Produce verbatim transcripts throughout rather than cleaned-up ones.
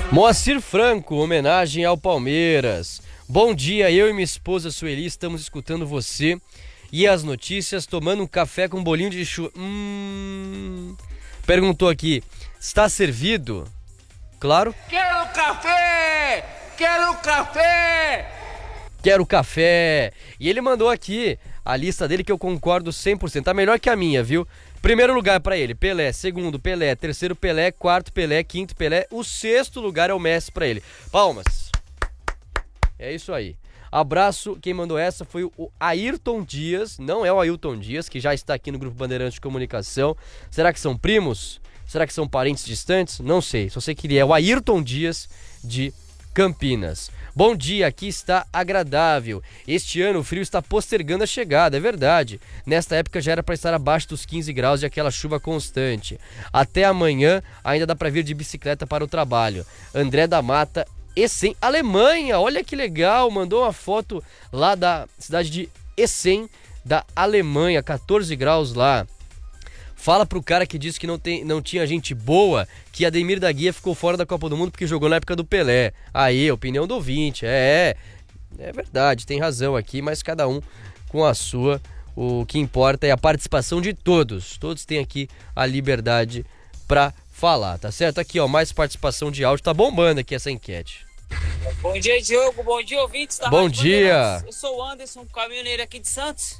Moacir Franco, homenagem ao Palmeiras. Bom dia, eu e minha esposa Sueli estamos escutando você e as notícias, tomando um café com um bolinho de chuva. Hum... Perguntou aqui, está servido? Claro. Quero café! Quero café! Quero café! E ele mandou aqui a lista dele que eu concordo cem por cento. Tá melhor que a minha, viu? Primeiro lugar pra ele, Pelé. Segundo, Pelé. Terceiro, Pelé. Quarto, Pelé. Quinto, Pelé. O sexto lugar é o Messi pra ele. Palmas. É isso aí. Abraço. Quem mandou essa foi o Ayrton Dias. Não é o Ailton Dias, que já está aqui no Grupo Bandeirantes de Comunicação. Será que são primos? Será que são parentes distantes? Não sei. Só sei que ele é o Ayrton Dias de Campinas. Bom dia, aqui está agradável. Este ano o frio está postergando a chegada, é verdade. Nesta época já era para estar abaixo dos quinze graus de aquela chuva constante. Até amanhã ainda dá para vir de bicicleta para o trabalho. André da Mata, Essen, Alemanha. Olha que legal, mandou uma foto lá da cidade de Essen, da Alemanha, quatorze graus lá. Fala pro cara que disse que não, tem, não tinha gente boa, que Ademir da Guia ficou fora da Copa do Mundo porque jogou na época do Pelé. Aí, opinião do ouvinte, é, é verdade, tem razão aqui, mas cada um com a sua. O que importa é a participação de todos. Todos têm aqui a liberdade pra falar, tá certo? Aqui, ó, mais participação de áudio, tá bombando aqui essa enquete. Bom dia, Diogo, bom dia, ouvintes da Bom Rádio dia. Bandeirantes. Eu sou o Anderson, caminhoneiro aqui de Santos.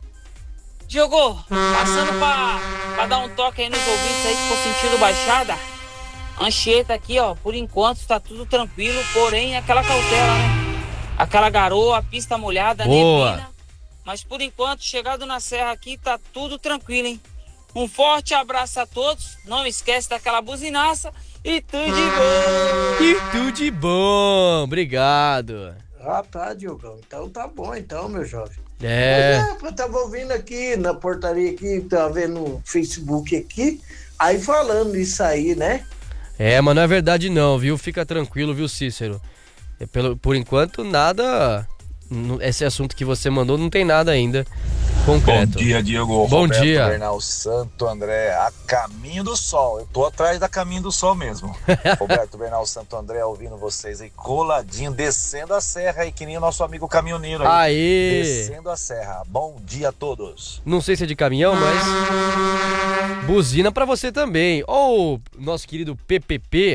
Diogo, passando pra, pra dar um toque aí nos ouvintes aí que for sentido Baixada. Anchieta aqui, ó, por enquanto tá tudo tranquilo, porém aquela cautela, né? Aquela garoa, a pista molhada, Boa. neblina. Mas por enquanto, chegado na serra aqui, tá tudo tranquilo, hein? Um forte abraço a todos, não esquece daquela buzinaça e tudo de bom! E tudo de bom, obrigado. Ah, tá, Diogão. Então tá bom, então, meu jovem. É. Mas, é, eu tava ouvindo aqui na portaria aqui, tava vendo no Facebook aqui, aí falando isso aí, né? É, mas não é verdade não, viu? Fica tranquilo, viu, Cícero? É pelo, por enquanto, nada... Esse assunto que você mandou não tem nada ainda concreto. Bom dia, Diego. Bom Roberto dia. Bernal Santo André, a caminho do sol. Eu tô atrás da caminho do sol mesmo. Roberto Bernal Santo André, ouvindo vocês aí, coladinho, descendo a serra aí, que nem o nosso amigo caminhoneiro aí. Aê! Descendo a serra. Bom dia a todos. Não sei se é de caminhão, mas... Buzina pra você também. Ou nosso querido P P P...